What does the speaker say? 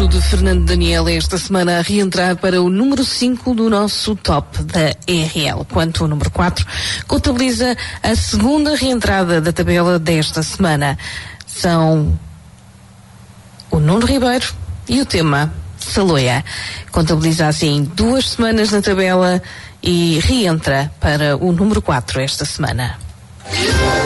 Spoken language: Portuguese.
número de Fernando Daniel esta semana a reentrar para o número 5 do nosso top da RL. Quanto ao número 4, contabiliza a segunda reentrada da tabela desta semana. São o Nuno Ribeiro e o tema Saloia. Contabiliza assim 2 semanas na tabela e reentra para o número 4 esta semana.